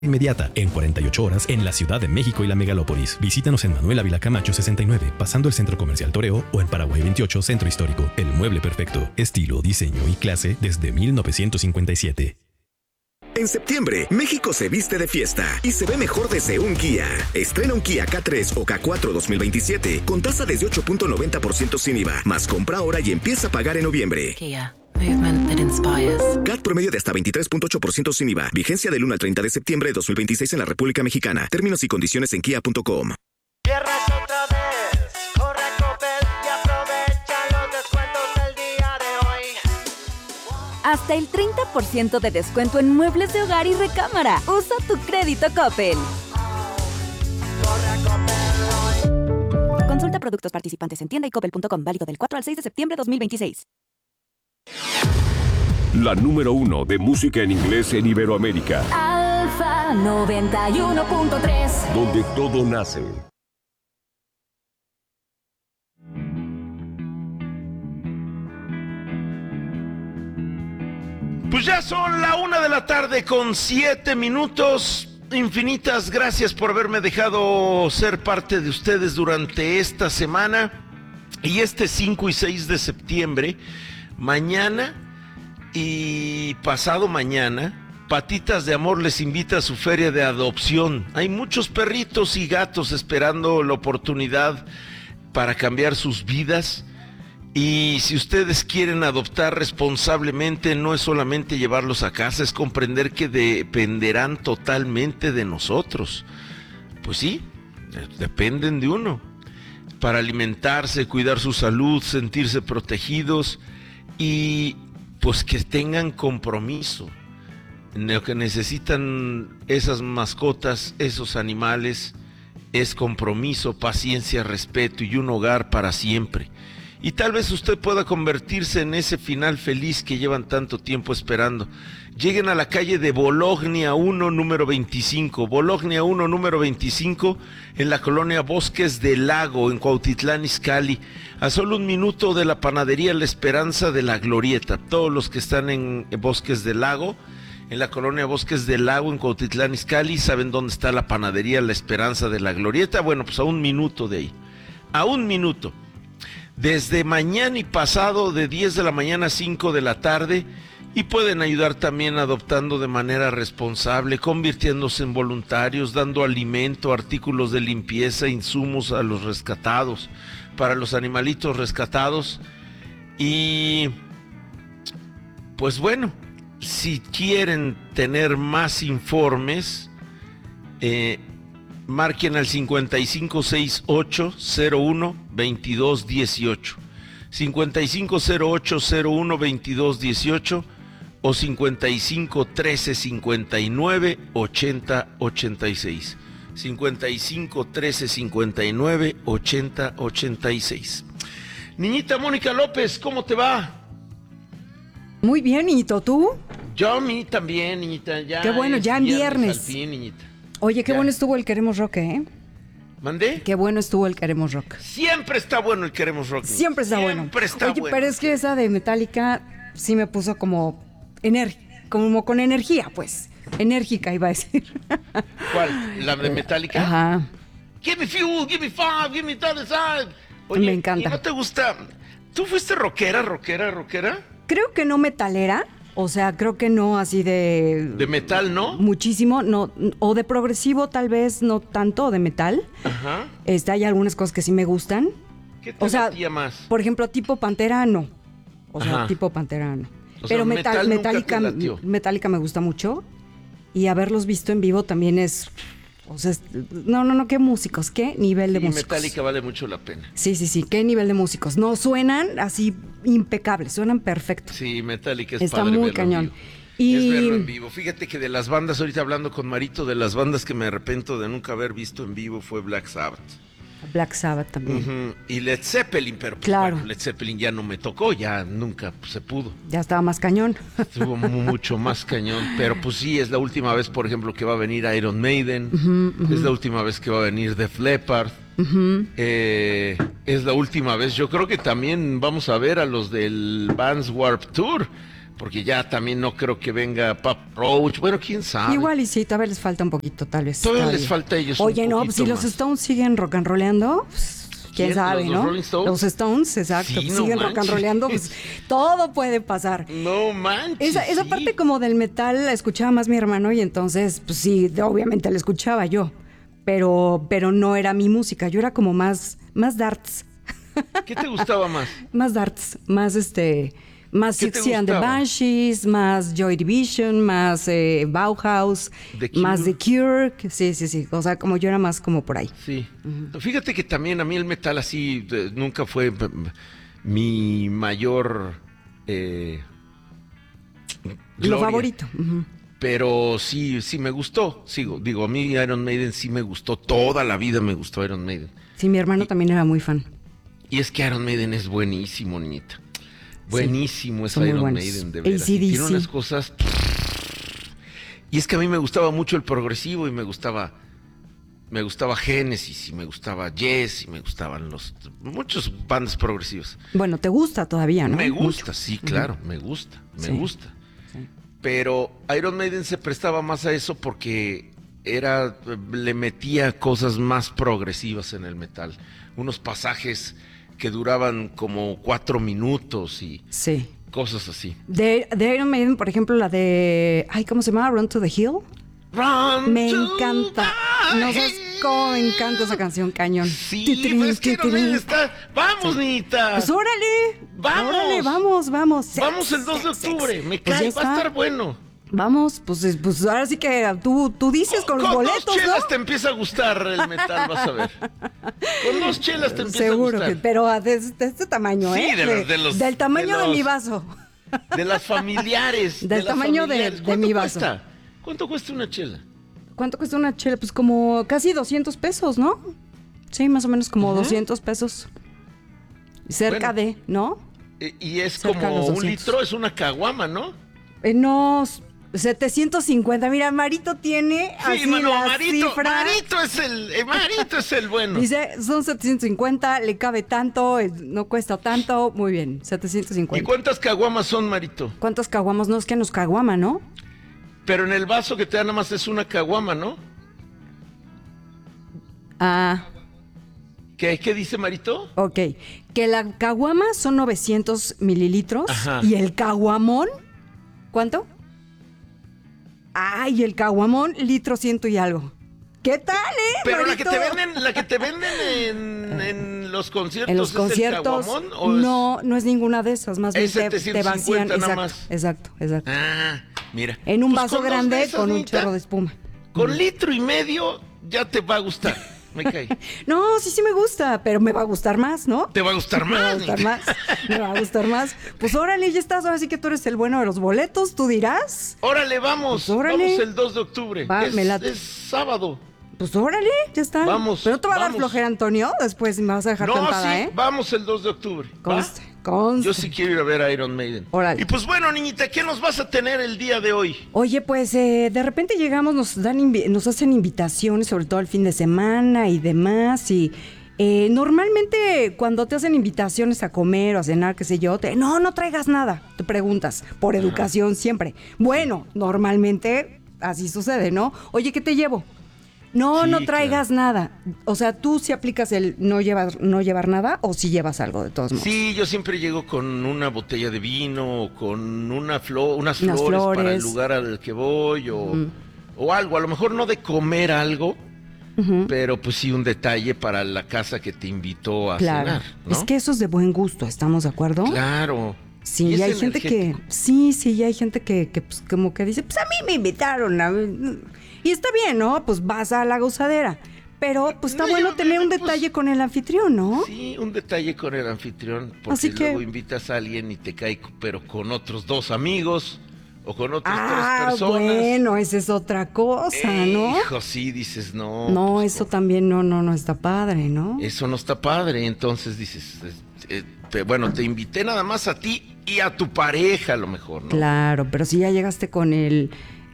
inmediata, en 48 horas, en la Ciudad de México y la megalópolis. Visítanos en Manuel Ávila Camacho 69, pasando el Centro Comercial Toreo, o en Paraguay 28, Centro Histórico. El mueble perfecto, estilo, diseño y clase desde 1957. En septiembre, México se viste de fiesta y se ve mejor desde un Kia. Estrena un Kia K3 o K4 2027 con tasa desde 8.90% sin IVA, más compra ahora y empieza a pagar en noviembre. Kia. Movement that inspires. CAT promedio de hasta 23.8% sin IVA. Vigencia del 1 al 30 de septiembre de 2026 en la República Mexicana. Términos y condiciones en kia.com. Cierras otra vez, corre a Coppel y aprovecha los descuentos del día de hoy. Hasta el 30% de descuento en muebles de hogar y recámara. Usa tu crédito Coppel. Corre a Coppel hoy. Consulta productos participantes en tienda y coppel.com. Válido del 4 al 6 de septiembre de 2026. La número 1 de música en inglés en Iberoamérica. Alfa 91.3. Donde todo nace. Pues ya son la 1 de la tarde con 7 minutos. Infinitas gracias por haberme dejado ser parte de ustedes durante esta semana. Y este 5 y 6 de septiembre, mañana y pasado mañana, Patitas de Amor les invita a su feria de adopción. Hay muchos perritos y gatos esperando la oportunidad para cambiar sus vidas. Y si ustedes quieren adoptar responsablemente, no es solamente llevarlos a casa, es comprender que dependerán totalmente de nosotros. Pues sí, dependen de uno. Para alimentarse, cuidar su salud, sentirse protegidos y pues que tengan compromiso. Lo que necesitan esas mascotas, esos animales, es compromiso, paciencia, respeto y un hogar para siempre. Y tal vez usted pueda convertirse en ese final feliz que llevan tanto tiempo esperando. Lleguen a la calle de Bologna 1, número 25. Bologna 1, número 25, en la colonia Bosques del Lago, en Cuautitlán Izcalli. A solo un minuto de la panadería La Esperanza de la Glorieta. Todos los que están en Bosques del Lago, en la colonia Bosques del Lago, en Cuautitlán Izcalli, saben dónde está la panadería La Esperanza de la Glorieta. Bueno, pues a un minuto de ahí. A un minuto. Desde mañana y pasado, de 10 de la mañana a 5 de la tarde, y pueden ayudar también adoptando de manera responsable, convirtiéndose en voluntarios, dando alimento, artículos de limpieza, insumos a los rescatados, para los animalitos rescatados. Y pues bueno, si quieren tener más informes, marquen al 5568-01-2218, 5508-01-2218 o 5513-59-8086, 5513-59-8086. Niñita Mónica López, ¿cómo te va? Muy bien, niñito, ¿tú? Yo a mí también, niñita. Ya qué bueno, ya en viernes. Al fin, niñita. Oye, qué Ya. bueno estuvo el Queremos Rock, ¿eh? ¿Mandé? Qué bueno estuvo el Queremos Rock. Siempre está bueno el Queremos Rock. Siempre está bueno. Siempre está Oye, bueno. pero es que esa de Metallica sí me puso como con energía, pues. Enérgica, iba a decir. ¿Cuál? ¿La de Metallica? Ajá. Give me fuel, give me fire, give me the other side. Oye, Me encanta. ¿y no te gusta? ¿Tú fuiste rockera? Creo que no metalera, o sea, creo que no así de... De metal, ¿no? Muchísimo, no, o de progresivo tal vez, no tanto, o de metal. Ajá. Hay algunas cosas que sí me gustan. ¿Qué te latía más? Por ejemplo, tipo Pantera, no. O sea, Ajá. tipo Pantera, no. O Pero sea, metal nunca Metallica, te latió. Metallica me gusta mucho. Y haberlos visto en vivo también es... O sea, no, qué músicos, qué nivel de Sí, músicos. Metallica vale mucho la pena. Sí, qué nivel de músicos. No, suenan así impecables, suenan perfecto. Sí, Metallica es Está padre muy verlo cañón. en vivo. Y... Es verlo en vivo. Fíjate que de las bandas, ahorita hablando con Marito, de las bandas que me arrepiento de nunca haber visto en vivo fue Black Sabbath. Black Sabbath también. Ujú. Y Led Zeppelin, pero pues, Claro. bueno, Led Zeppelin ya no me tocó, ya nunca se pudo. Ya estaba más cañón. Estuvo mucho más cañón, pero pues sí, es la última vez, por ejemplo, que va a venir Iron Maiden, es la última vez que va a venir Def Leppard, es la última vez, yo creo que también vamos a ver a los del Vans Warped Tour, porque ya también no creo que venga Papa Roach. Bueno, quién sabe. Igual y sí, todavía les falta un poquito, tal vez. Todavía les falta a ellos Oye, un no, poquito si los más. Stones siguen rock and rollando, pues, quién ¿Quién? sabe, ¿Los ¿no? Rolling Stones? Los Stones, exacto. Sí, pues, no siguen rock and manches. rollando, pues todo puede pasar. No manches. Esa sí. parte como del metal la escuchaba más mi hermano y entonces, pues sí, obviamente la escuchaba yo, pero no era mi música, yo era como más darts, ¿Qué te gustaba más? más darts, más más ¿Qué te Siouxsie and the gustaba? Banshees, más Joy Division, más Bauhaus, The Cure. más The Cure, sí, o sea, como yo era más como por ahí. Sí. Fíjate que también a mí el metal así nunca fue mi mayor Lo gloria. favorito. Ujú. Pero sí me gustó. Digo, a mí Iron Maiden sí me gustó. Toda la vida me gustó Iron Maiden. Sí, mi hermano también era muy fan. Y es que Iron Maiden es buenísimo, niñita. Buenísimo es son muy Iron buenos. Maiden, de veras. Y AC/DC. tiene unas cosas... Y es que a mí me gustaba mucho el progresivo y me gustaba Genesis y me gustaba Yes y me gustaban muchos bandas progresivas. Bueno, te gusta todavía, ¿no? Me gusta, Mucho. sí, claro, me gusta. Sí. Sí. Pero Iron Maiden se prestaba más a eso porque le metía cosas más progresivas en el metal. Unos pasajes que duraban como 4 minutos y Sí. cosas así. De Iron Maiden, por ejemplo, la de... Ay, ¿cómo se llama? Run to the Hill. Run Me to encanta. the No sabes cómo me encanta esa canción, cañón. Sí, Titrin, pues es que Iron Maiden titrin. está... ¡Vamos, niñita! Pues órale. ¡Vamos! Órale, vamos. Vamos el 2 de octubre. Me Pues cae, ya va a está. estar bueno. Vamos, pues ahora sí que tú dices con los boletos, dos chelas ¿no? te empieza a gustar el metal, vas a ver. Con 2 chelas te empieza Seguro, a que, gustar. pero de este tamaño, Sí, ¿eh? Del tamaño de mi vaso. De las familiares. Del de las tamaño de familiares. mi ¿Cuánto vaso. cuesta? ¿Cuánto cuesta una chela? ¿Cuánto cuesta una chela? Pues como casi 200 pesos, ¿no? Sí, más o menos como 200 pesos. Cerca Bueno. ¿no? Y es Cerca de como los un 200. litro, es una caguama, ¿no? No, 750. Mira, Marito tiene así la cifra. Marito es el bueno. Dice, son 750, le cabe tanto, no cuesta tanto. Muy bien, ¿Y 750. cuántas caguamas son, Marito? ¿Cuántos caguamos? No, es que nos caguama, ¿no? Pero en el vaso que te da nada más es una caguama, ¿no? Ah, ¿Qué dice Marito? ok. Que la caguama son 900 mililitros. Ajá. Y el caguamón, ¿cuánto? Ay, el caguamón, litro ciento y algo. ¿Qué tal, Pero Marito? la que te venden en los conciertos, En los ¿es el conciertos, caguamón o es- no es ninguna de esas. Más bien Es te 750 vacían. nada Exacto. más. Ah, mira. En un Pues vaso con dos grande de esas, con un niñita, chorro de espuma. Con litro y medio ya te va a gustar. Me cae. No, sí me gusta, pero me va a gustar más, ¿no? Te va a gustar Me va a más. gustar niña. más. Me va a gustar más. Pues órale, ya estás. Ahora sí que tú eres el bueno de los boletos, tú dirás. Órale, vamos. Pues órale. Vamos el 2 de octubre. Va, es, me late. es sábado. Pues órale, ya está. Vamos, Pero no te va a dar vamos. flojera, Antonio. Después me vas a dejar No, plantada, sí, ¿eh? vamos el 2 de octubre. ¿va? Conste, conste. Yo sí quiero ir a ver a Iron Maiden. Órale. Y pues bueno, niñita, ¿qué nos vas a tener el día de hoy? Oye, pues de repente llegamos, nos hacen invitaciones, sobre todo el fin de semana y demás. Y normalmente cuando te hacen invitaciones a comer o a cenar, qué sé yo, no traigas nada, te preguntas, por educación siempre. Bueno, normalmente así sucede, ¿no? Oye, ¿qué te llevo? No, Sí, no traigas nada. O sea, ¿tú sí aplicas el no llevar nada o si llevas algo de todos modos? Sí, yo siempre llego con una botella de vino, o con unas Unas flores para el flores. lugar al que voy o algo. A lo mejor no de comer algo, pero pues sí un detalle para la casa que te invitó a Claro. cenar, ¿no? Es que eso es de buen gusto, ¿estamos de acuerdo? Claro. Sí, Y y es hay gente que, energético. sí, y hay gente que pues, como que dice, pues a mí me invitaron. Y está bien, ¿no? Pues vas a la gozadera. Pero pues está No, bueno yo- tener un pues, detalle con el anfitrión, ¿no? Sí, un detalle con el anfitrión, porque Así que- luego invitas a alguien y te cae, pero con otros 2 amigos o con otras 3 Ah, personas. bueno, esa es otra cosa, ¿no? Hijo, sí, dices, no. No, pues, eso también no está padre, ¿no? Eso no está padre, entonces dices, bueno, te invité nada más a ti y a tu pareja a lo mejor, ¿no? Claro, pero si ya llegaste con el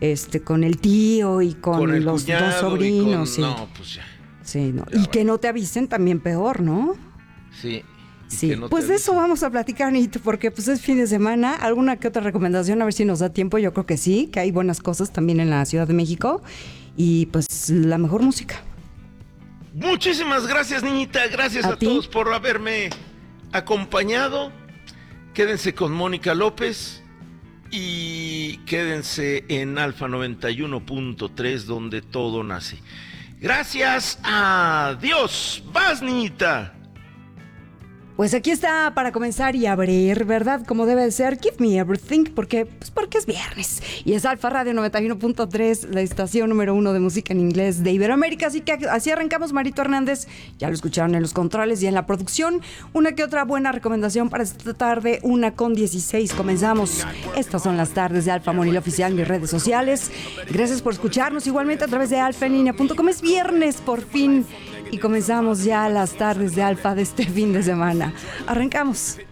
tío y con el los cuñado dos y sobrinos, con- sí. No, pues ya, Sí, no. Ya, Y que no te avisen también peor, ¿no? sí. Sí, que no pues te de eso avisen. vamos a platicar, Nito, porque pues es fin de semana. ¿Alguna que otra recomendación? A ver si nos da tiempo. Yo creo que sí, que hay buenas cosas también en la Ciudad de México. Y pues la mejor música. Muchísimas gracias, niñita. Gracias ¿A a ti? todos por haberme acompañado. Quédense con Mónica López y quédense en Alfa 91.3, donde todo nace. Gracias. Adiós. Vas, niñita. Pues aquí está para comenzar y abrir, ¿verdad? Como debe de ser, Give Me Everything, porque es viernes. Y es Alfa Radio 91.3, la estación número 1 de música en inglés de Iberoamérica. Así que así arrancamos, Marito Hernández. Ya lo escucharon en los controles y en la producción. Una que otra buena recomendación para esta tarde, 1:16. Comenzamos. Estas son las tardes de Alfa Monil Oficial en mis redes sociales. Gracias por escucharnos igualmente a través de alfaenlinea.com. Es viernes, por fin. Y comenzamos ya las tardes de Alfa de este fin de semana. Arrancamos.